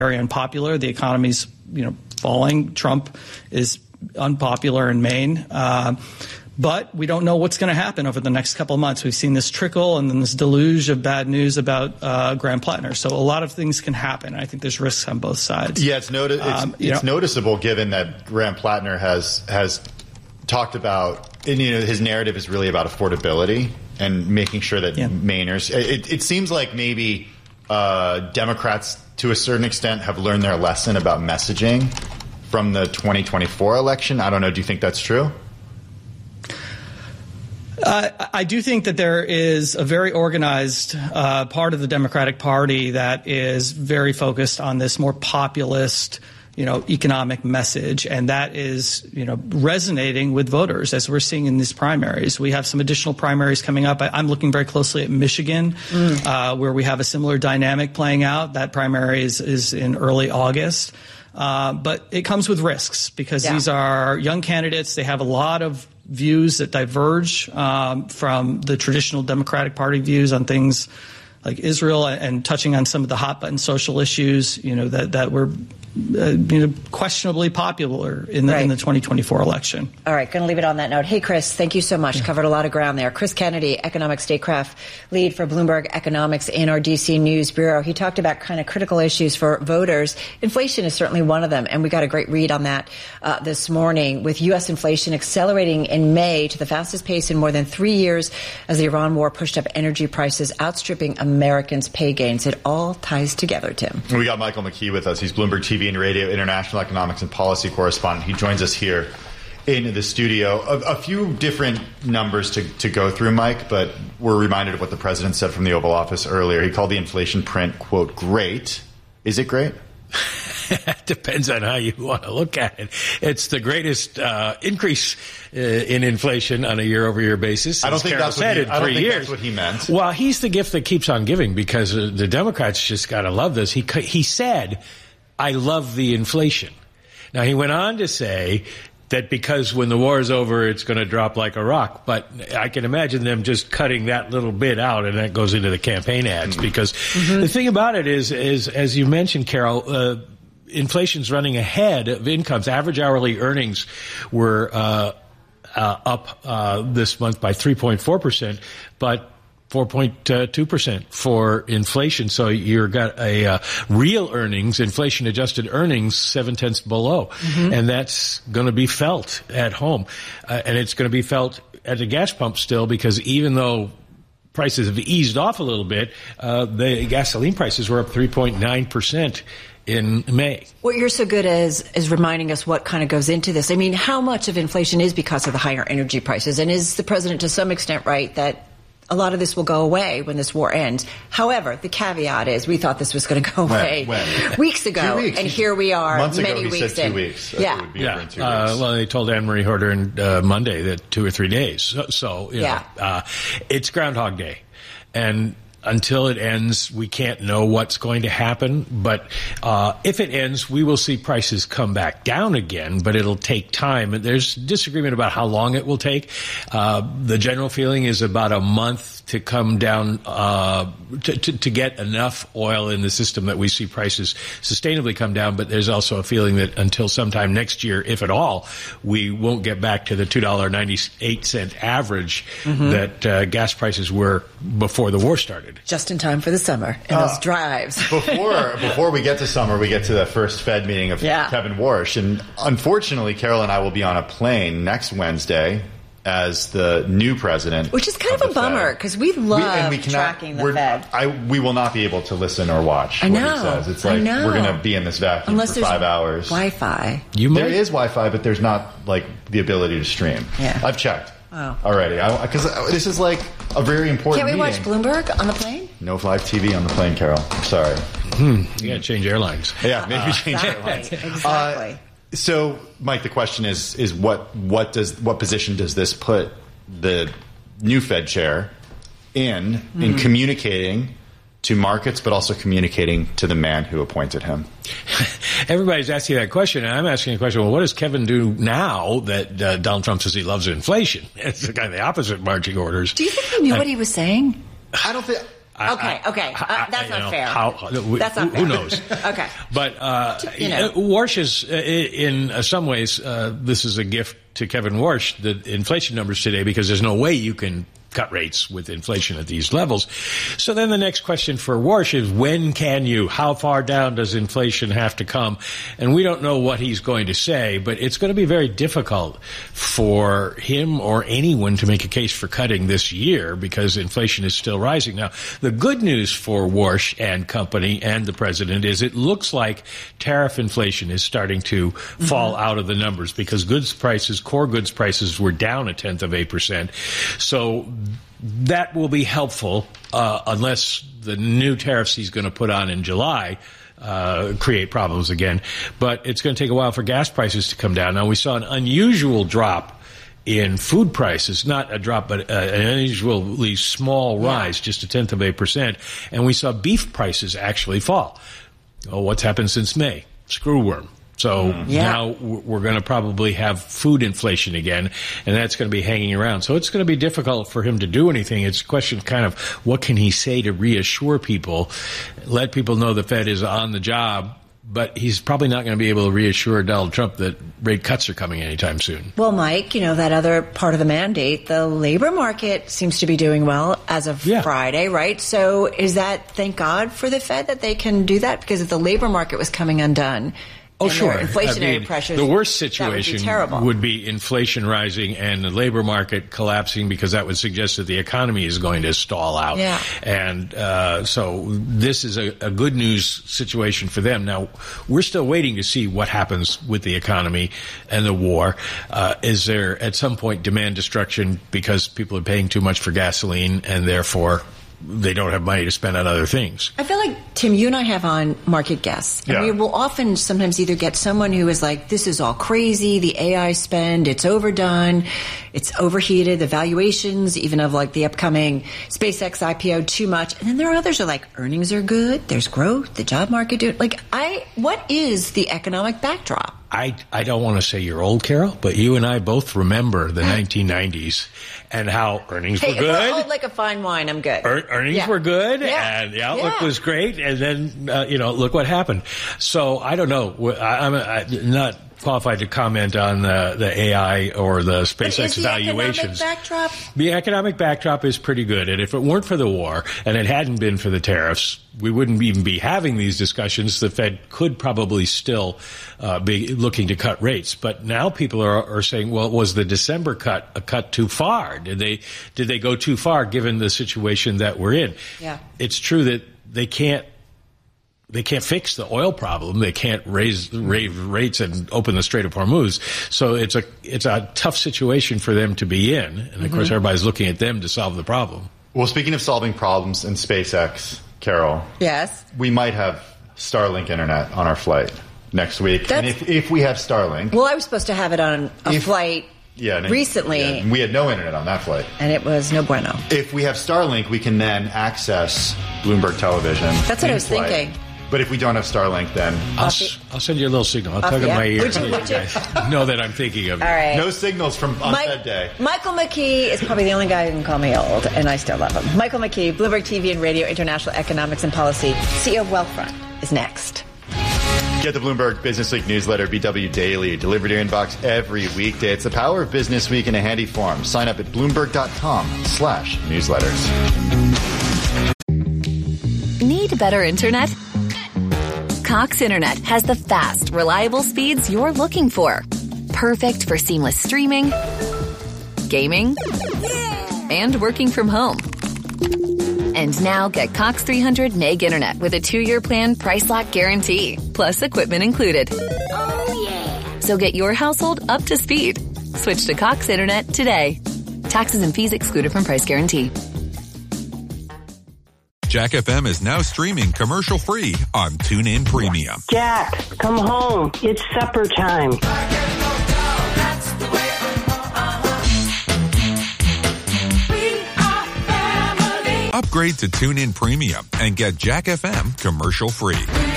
very unpopular. The economy's, falling. Trump is unpopular in Maine. But we don't know what's going to happen over the next couple of months. We've seen this trickle and then this deluge of bad news about Graham Plattner. So a lot of things can happen. I think there's risks on both sides. Yeah, it's noticeable given that Graham Plattner has talked about, his narrative is really about affordability and making sure that Mainers. It seems like maybe Democrats, to a certain extent, have learned their lesson about messaging from the 2024 election. I don't know. Do you think that's true? I do think that there is a very organized part of the Democratic Party that is very focused on this more populist, economic message, and that is, resonating with voters as we're seeing in these primaries. We have some additional primaries coming up. I'm looking very closely at Michigan, where we have a similar dynamic playing out. That primary is in early August. But it comes with risks because these are young candidates. They have a lot of views that diverge from the traditional Democratic Party views on things like Israel and touching on some of the hot button social issues, that were questionably popular in the 2024 election. All right, going to leave it on that note. Hey, Chris, thank you so much. Yeah. Covered a lot of ground there. Chris Kennedy, economic statecraft lead for Bloomberg Economics in our D.C. News Bureau. He talked about kind of critical issues for voters. Inflation is certainly one of them, and we got a great read on that this morning, with U.S. inflation accelerating in May to the fastest pace in more than 3 years as the Iran war pushed up energy prices, outstripping Americans' pay gains. It all ties together, Tim. We got Michael McKee with us. He's Bloomberg TV and radio international economics and policy correspondent. He joins us here in the studio. A few different numbers to go through, Mike, but we're reminded of what the president said from the Oval Office earlier. He called the inflation print, quote, great. Is it great? It depends on how you want to look at it. It's the greatest increase in inflation on a year-over-year basis. I don't think that's what he meant. Well, he's the gift that keeps on giving because the Democrats just got to love this. He said, I love the inflation. Now, he went on to say that because when the war is over, it's going to drop like a rock. But I can imagine them just cutting that little bit out, and that goes into the campaign ads. Because the thing about it is, as you mentioned, Carol, inflation's running ahead of incomes. Average hourly earnings were up this month by 3.4%, but 4.2% for inflation. So you've got a real earnings, inflation-adjusted earnings, 0.7 below. And that's going to be felt at home. And it's going to be felt at the gas pump still, because even though prices have eased off a little bit, the gasoline prices were up 3.9% in May. What you're so good is reminding us what kind of goes into this. I mean, how much of inflation is because of the higher energy prices? And is the president to some extent right that a lot of this will go away when this war ends? However, the caveat is we thought this was going to go away weeks ago, and here we are, months many ago, he weeks said in. 2 weeks. Yeah. It would be over in 2 weeks. Well, they told Anne-Marie Horder Monday that 2 or 3 days. So it's Groundhog Day. And until it ends, we can't know what's going to happen. But if it ends, we will see prices come back down again, but it'll take time. And there's disagreement about how long it will take. The general feeling is about a month to come down, to get enough oil in the system that we see prices sustainably come down. But there's also a feeling that until sometime next year, if at all, we won't get back to the $2.98 average that gas prices were before the war started. Just in time for the summer and those drives. Before we get to summer, we get to the first Fed meeting of Kevin Warsh. And unfortunately, Carol and I will be on a plane next Wednesday as the new president. Which is kind of a bummer, because we love tracking the Fed. We will not be able to listen or watch what he says. It's like we're going to be in this vacuum for 5 hours. Wi-Fi. There is Wi-Fi, but there's not like the ability to stream. Yeah. I've checked already. Because this is like a very important meeting. Can't we watch Bloomberg on the plane? No live TV on the plane, Carol. Sorry. You got to change airlines. Yeah, maybe change airlines. Exactly. So, Mike, the question is what position does this put the new Fed chair in communicating to markets, but also communicating to the man who appointed him? Everybody's asking that question, and I'm asking the question, well, what does Kevin do now that Donald Trump says he loves inflation? It's kind of the opposite marching orders. Do you think he knew what he was saying? I don't think... Okay. That's not fair. That's not fair. Who knows? Okay. But, Warsh is, in some ways, this is a gift to Kevin Warsh, the inflation numbers today, because there's no way you can cut rates with inflation at these levels. So then the next question for Warsh is, when can you? How far down does inflation have to come? And we don't know what he's going to say, but it's going to be very difficult for him or anyone to make a case for cutting this year because inflation is still rising. Now, the good news for Warsh and company and the president is it looks like tariff inflation is starting to fall out of the numbers because core goods prices were down 0.1%. So that will be helpful unless the new tariffs he's going to put on in July create problems again. But it's going to take a while for gas prices to come down. Now, we saw an unusual drop in food prices, not a drop, but an unusually small rise, just 0.1%. And we saw beef prices actually fall. Oh, what's happened since May? Screwworm. So now we're going to probably have food inflation again, and that's going to be hanging around. So it's going to be difficult for him to do anything. It's a question kind of what can he say to reassure people, let people know the Fed is on the job, but he's probably not going to be able to reassure Donald Trump that rate cuts are coming anytime soon. Well, Mike, that other part of the mandate, the labor market seems to be doing well as of Friday, right? So is that, thank God for the Fed that they can do that? Because if the labor market was coming undone, sure. Inflationary pressures. The worst situation would be inflation rising and the labor market collapsing because that would suggest that the economy is going to stall out. Yeah. And so this is a good news situation for them. Now, we're still waiting to see what happens with the economy and the war. Is there at some point demand destruction because people are paying too much for gasoline and therefore they don't have money to spend on other things? I feel like, Tim, you and I have on market guests. And we will often sometimes either get someone who is like, this is all crazy, the AI spend, it's overdone, it's overheated, the valuations, even of like the upcoming SpaceX IPO, too much. And then there are others who are like, earnings are good, there's growth, the job market, what is the economic backdrop? I don't want to say you're old, Carol, but you and I both remember the 1990s and how earnings were good. If we're old like a fine wine, I'm good. Earnings were good, and the outlook was great, and then, look what happened. So I don't know. I'm not qualified to comment on the AI or the SpaceX valuations. The economic backdrop is pretty good. And if it weren't for the war and it hadn't been for the tariffs, we wouldn't even be having these discussions. The Fed could probably still be looking to cut rates. But now people are saying, well, was the December cut a cut too far? Did they go too far given the situation that we're in? Yeah. It's true that they can't fix the oil problem. They can't raise rates and open the Strait of Hormuz. So it's a tough situation for them to be in. And of course, everybody's looking at them to solve the problem. Well, speaking of solving problems in SpaceX, Carol. Yes. We might have Starlink internet on our flight next week. And if we have Starlink. Well, I was supposed to have it on a flight recently. Yeah, we had no internet on that flight. And it was no bueno. If we have Starlink, we can then access Bloomberg Television. That's what I was thinking. But if we don't have Starlink, then I'll send you a little signal. I'll tug in my ear. Know that I'm thinking of you. All right. No signals from on Fed Day. Michael McKee is probably the only guy who can call me old, and I still love him. Michael McKee, Bloomberg TV and Radio International Economics and Policy, CEO of Wealthfront, is next. Get the Bloomberg Business Week newsletter, BW Daily, delivered to your inbox every weekday. It's the power of Business Week in a handy form. Sign up at Bloomberg.com/newsletters. Need better internet? Cox Internet has the fast, reliable speeds you're looking for. Perfect for seamless streaming, gaming, and working from home. And now get Cox 300 meg internet with a 2-year plan price lock guarantee, plus equipment included. Oh, yeah. So get your household up to speed. Switch to Cox Internet today. Taxes and fees excluded from price guarantee. Jack FM is now streaming commercial-free on TuneIn Premium. Jack, come home. It's supper time. Upgrade to TuneIn Premium and get Jack FM commercial-free.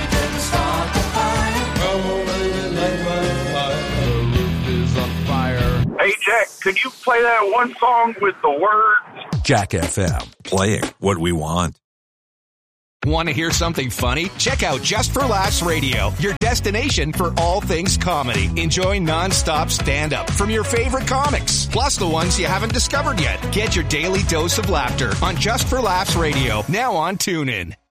Hey, Jack, could you play that one song with the words? Jack FM, playing what we want. Want to hear something funny? Check out Just for Laughs Radio, your destination for all things comedy. Enjoy nonstop stand-up from your favorite comics, plus the ones you haven't discovered yet. Get your daily dose of laughter on Just for Laughs Radio, now on TuneIn.